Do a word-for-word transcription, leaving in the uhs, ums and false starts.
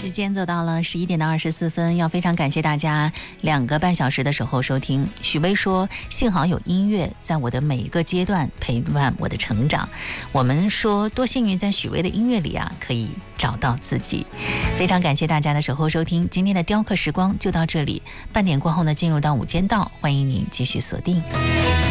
时间走到了十一点的二十四分，要非常感谢大家两个半小时的守候收听。许巍说，幸好有音乐在我的每一个阶段陪伴我的成长。我们说多幸运，在许巍的音乐里啊可以找到自己。非常感谢大家的守候收听，今天的雕刻时光就到这里，半点过后呢进入到午间道，欢迎您继续锁定。